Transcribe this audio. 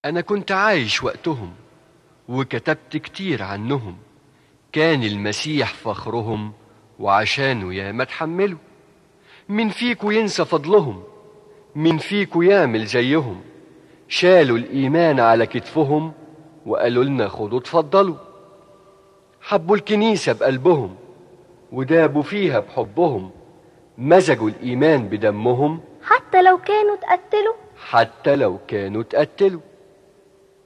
أنا كنت عايش وقتهم وكتبت كتير عنهم، كان المسيح فخرهم وعشانه ياما اتحملوا. مين فيكو ينسى فضلهم؟ مين فيكو يعمل زيهم؟ شالوا الإيمان على كتفهم وقالوا لنا خدوا اتفضلوا. حبوا الكنيسة بقلبهم ودابوا فيها بحبهم، مزجوا الإيمان بدمهم حتى لو كانوا اتقتلوا. حتى لو كانوا اتقتلوا.